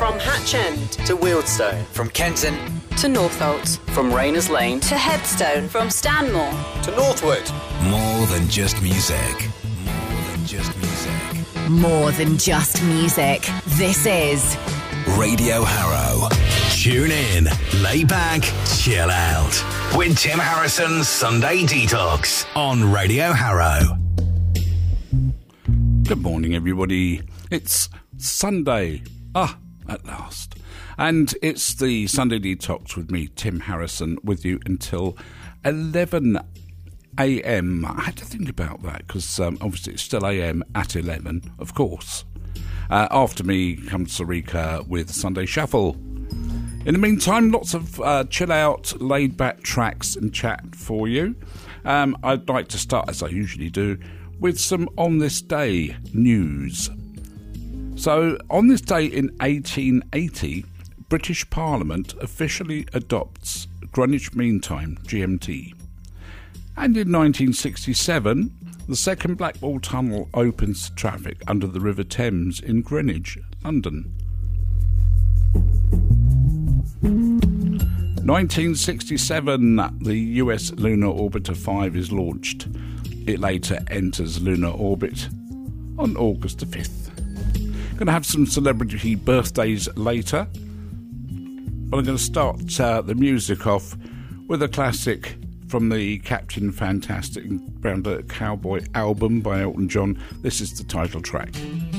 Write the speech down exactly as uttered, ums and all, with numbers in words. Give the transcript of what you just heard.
From Hatch End to Wealdstone. From Kenton to Northolt. From Rayners Lane to Headstone. From Stanmore to Northwood. More than just music. More than just music. More than just music. This is Radio Harrow. Tune in, lay back, chill out with Tim Harrison's Sunday Detox on Radio Harrow. Good morning, everybody. It's Sunday. Ah, at last. And it's the Sunday Detox with me, Tim Harrison, with you until eleven a.m. I had to think about that because um, obviously it's still a m at eleven, of course. Uh, after me comes Sarika with Sunday Shuffle. In the meantime, lots of uh, chill-out, laid-back tracks and chat for you. Um, I'd like to start, as I usually do, with some On This Day news. So, on this day in eighteen eighty, British Parliament officially adopts Greenwich Mean Time, G M T. And in nineteen sixty-seven, the second Blackwall Tunnel opens to traffic under the River Thames in Greenwich, London. nineteen sixty-seven, the U S Lunar Orbiter five is launched. It later enters lunar orbit on August the fifth. Going to have some celebrity birthdays later, but I'm going to start uh, the music off with a classic from the Captain Fantastic Rounder Cowboy album by Elton John. This is the title track.